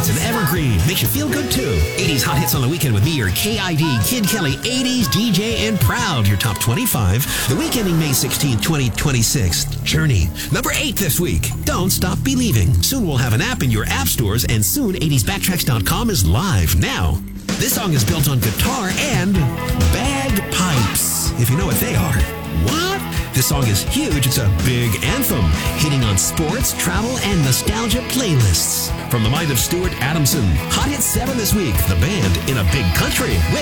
It's an evergreen. Makes you feel good, too. 80s Hot Hits on the Weekend with me, your KID, Kid Kelly, 80s DJ and Proud, your top 25. The week ending May 16th, 2026. Journey. Number 8 this week. Don't Stop Believing. Soon we'll have an app in your app stores, and soon 80sbacktracks.com is live now. This song is built on guitar and bagpipes, if you know what they are. What? This song is huge. It's a big anthem, hitting on sports, travel, and nostalgia playlists. From the mind of Stuart Adamson, Hot Hit 7 this week, the band in a big country with